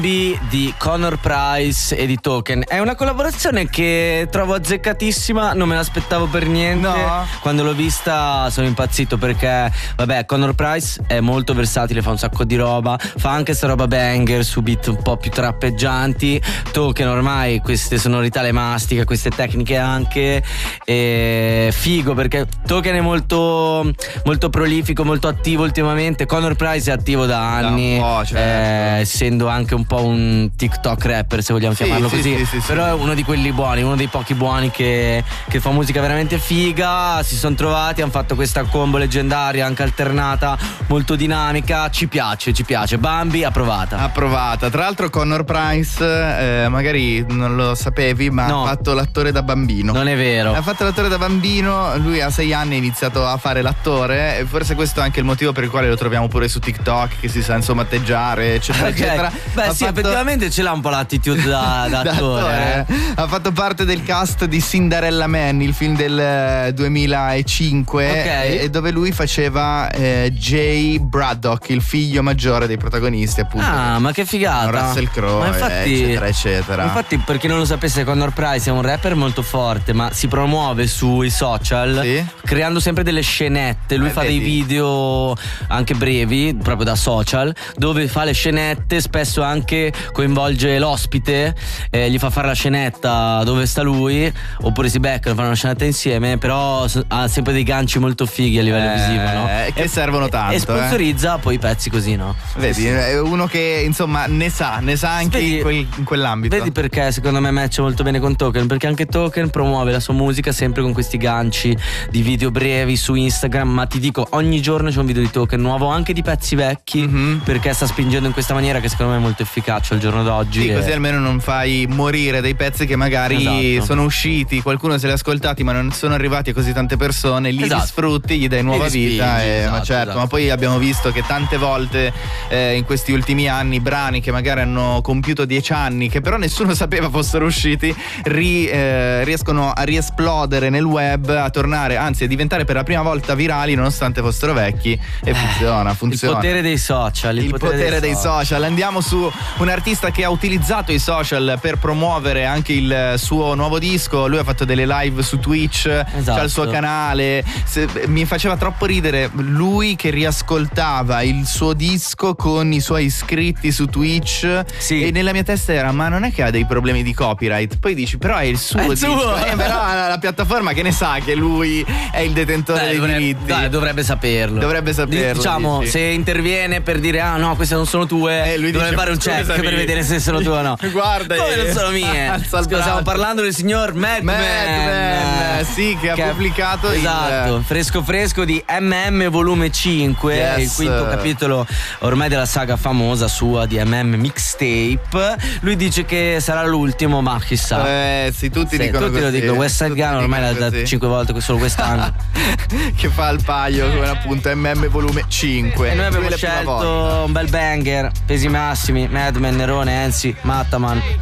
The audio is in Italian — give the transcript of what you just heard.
di Connor Price e di Token. È una collaborazione che trovo azzeccatissima, non me l'aspettavo per niente. No. Quando l'ho vista sono impazzito perché, vabbè, Connor Price è molto versatile, fa un sacco di roba, fa anche sta roba banger su beat un po' più trappeggianti. Token ormai queste sonorità le mastica, queste tecniche anche, e figo perché Token è molto, molto prolifico, molto attivo ultimamente. Connor Price è attivo da anni, certo. essendo anche un po' un TikTok rapper, se vogliamo chiamarlo così, però è uno di quelli buoni, uno dei pochi buoni che fa musica veramente figa. Si sono trovati, hanno fatto questa combo leggendaria, anche alternata, molto dinamica. Ci piace. Bambi approvata. Tra l'altro Connor Price, magari non lo sapevi, ma ha fatto l'attore da bambino. Non è vero. Ha fatto l'attore da bambino, lui a 6 anni ha iniziato a fare l'attore, e forse questo è anche il motivo per il quale lo troviamo pure su TikTok, che si sa insomma atteggiare, eccetera, eccetera. Beh, sì, effettivamente ce l'ha un po' l'attitude da attore. Ha fatto parte del cast di Cinderella Man, il film del 2005, e dove lui faceva Jay Braddock, il figlio maggiore dei protagonisti, appunto. Ah, ma che figata. Russell Crowe, eccetera, eccetera. Infatti, per chi non lo sapesse, Connor Price è un rapper molto forte, ma si promuove sui social, creando sempre delle scenette. Lui fa dei video anche brevi, proprio da social, dove fa le scenette, spesso anche coinvolge l'ospite, gli fa fare la scenetta dove sta lui, oppure si beccano, fanno una scenetta insieme, però ha sempre dei ganci molto fighi a livello visivo, no? Che servono tanto. E sponsorizza poi i pezzi così, no? Vedi, è uno che insomma ne sa anche in quell'ambito. Vedi perché secondo me matcha molto bene con Token, perché anche Token promuove la sua musica sempre con questi ganci di video brevi su Instagram, ma ti dico, ogni giorno c'è un video di Token nuovo, anche di pezzi vecchi, perché sta spingendo in questa maniera che secondo me è molto efficace al giorno d'oggi. Sì, così almeno non fai morire dei pezzi che magari sono usciti, qualcuno se li ha ascoltati ma non sono arrivati a così tante persone, li sfrutti, gli dai nuova vita, ma certo, ma poi abbiamo visto che tante volte in questi ultimi anni brani che magari hanno compiuto 10 anni, che però nessuno sapeva fossero usciti, riescono a riesplodere nel web, a tornare, anzi a diventare per la prima volta virali nonostante fossero vecchi, e funziona. Il potere dei social. Il potere dei social. Andiamo su un artista che ha utilizzato i social per promuovere anche il suo nuovo disco. Lui ha fatto delle live su Twitch, c'ha il suo canale. Mi faceva troppo ridere lui che riascoltava il suo disco con i suoi iscritti su Twitch, e nella mia testa era: ma non è che ha dei problemi di copyright? Poi dici: però è il suo disco, però la piattaforma che ne sa che lui è il detentore dei diritti? Dovrebbe saperlo. Diciamo, se interviene per dire: ah no, queste non sono tue, lui dovrebbe fare un check per vedere se sono tue o no. Guarda, come non sono mie. Stiamo parlando del signor Madman, sì, che ha pubblicato fresco di MM volume 5, il quinto capitolo ormai della saga famosa sua di MM Mixtape. Lui dice che sarà l'ultimo, ma chissà. Tutti dicono così. Lo dicono. West Side Gun ormai l'ha dato 5 volte solo quest'anno. Che fa il paio con appunto MM volume 5. E noi abbiamo scelto un bel banger, pesi massimi, Madman, Nerone, Enzi, Mattaman.